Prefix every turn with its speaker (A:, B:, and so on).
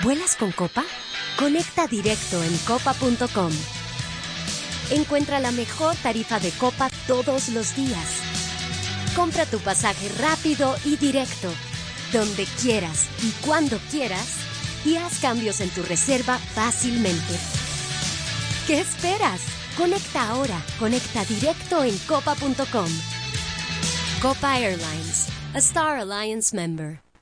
A: ¿Vuelas con Copa? Conecta directo en copa.com. Encuentra la mejor tarifa de Copa todos los días. Compra tu pasaje rápido y directo, donde quieras y cuando quieras, y haz cambios en tu reserva fácilmente. ¿Qué esperas? Conecta ahora. Conecta directo en copa.com. Copa Airlines, a Star Alliance member.